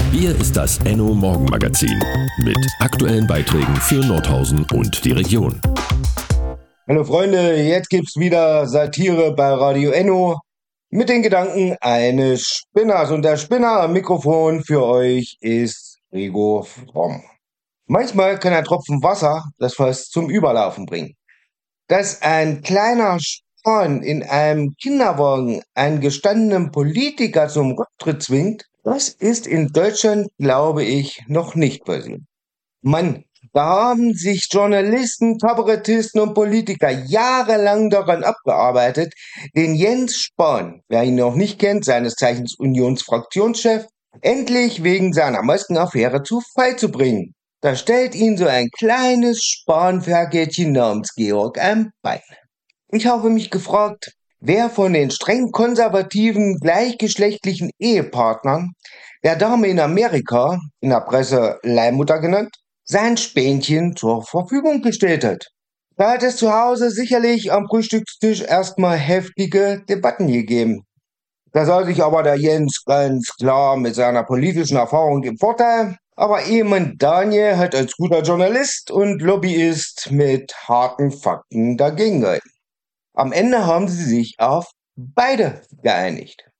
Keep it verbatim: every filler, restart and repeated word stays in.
Hier ist das Enno Morgenmagazin mit aktuellen Beiträgen für Nordhausen und die Region. Hallo Freunde, jetzt gibt's wieder Satire bei Radio Enno mit den Gedanken eines Spinners. Und der Spinner am Mikrofon für euch ist Gregor Fromm. Manchmal kann ein Tropfen Wasser das Fass zum Überlaufen bringen. Dass ein kleiner Span in einem Kinderwagen einen gestandenen Politiker zum Rücktritt zwingt, das ist in Deutschland, glaube ich, noch nicht passiert. Mann, da haben sich Journalisten, Kabarettisten und Politiker jahrelang daran abgearbeitet, den Jens Spahn, wer ihn noch nicht kennt, seines Zeichens Unionsfraktionschef, endlich wegen seiner Maskenaffäre zu freizubringen. Da stellt ihn so ein kleines Spanferkelchen namens Georg am Bein. Ich habe mich gefragt, wer von den streng konservativen gleichgeschlechtlichen Ehepartnern der Dame in Amerika, in der Presse Leihmutter genannt, sein Spänchen zur Verfügung gestellt hat. Da hat es zu Hause sicherlich am Frühstückstisch erstmal heftige Debatten gegeben. Da sah sich aber der Jens ganz klar mit seiner politischen Erfahrung im Vorteil, aber Ehemann Daniel hat als guter Journalist und Lobbyist mit harten Fakten dagegen gehalten. Am Ende haben sie sich auf beide geeinigt.